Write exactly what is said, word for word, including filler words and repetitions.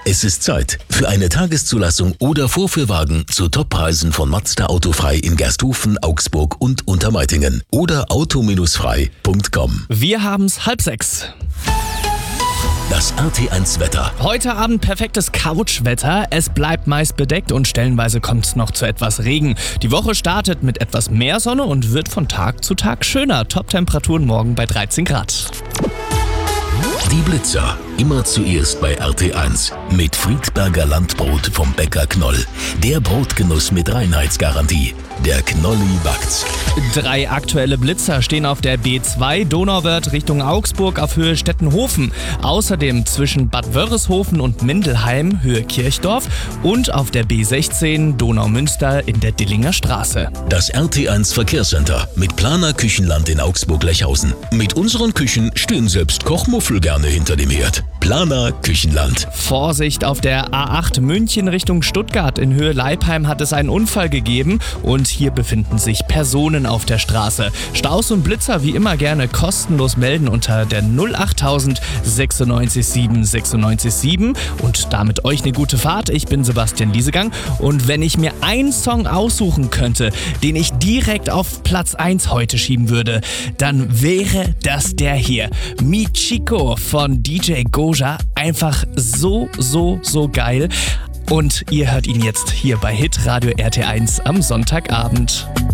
Es ist Zeit für eine Tageszulassung oder Vorführwagen zu Toppreisen von Mazda Autofrei in Gersthofen, Augsburg und Untermeitingen oder auto frei punkt com. Wir haben's halb sechs. Das R T eins Wetter. Heute Abend perfektes Couchwetter. Es bleibt meist bedeckt und stellenweise kommt es noch zu etwas Regen. Die Woche startet mit etwas mehr Sonne und wird von Tag zu Tag schöner. Top-Temperaturen morgen bei dreizehn Grad. Die Blitzer. Immer zuerst bei R T eins. Mit Friedberger Landbrot vom Bäcker Knoll. Der Brotgenuss mit Reinheitsgarantie. Der Knolli backt's. Drei aktuelle Blitzer stehen auf der B zwei Donauwörth Richtung Augsburg auf Höhe Stettenhofen. Außerdem zwischen Bad Wörishofen und Mindelheim Höhe Kirchdorf und auf der B sechzehn Donaumünster in der Dillinger Straße. Das R T eins Verkehrscenter mit Planer Küchenland in Augsburg-Lechhausen. Mit unseren Küchen stehen selbst Kochmuffel gerne hinter dem Herd. Planer Küchenland. Vorsicht, auf der A acht München Richtung Stuttgart in Höhe Leipheim hat es einen Unfall gegeben und hier befinden sich Personen auf der Straße. Staus und Blitzer wie immer gerne kostenlos melden unter der null achttausend sechsundneunzig sieben sechsundneunzig sieben und damit euch eine gute Fahrt. Ich bin Sebastian Liesegang und wenn ich mir einen Song aussuchen könnte, den ich direkt auf Platz eins heute schieben würde, dann wäre das der hier. Mi Chico von D J Goja. Einfach so, so, so geil. Und ihr hört ihn jetzt hier bei Hitradio R T eins am Sonntagabend.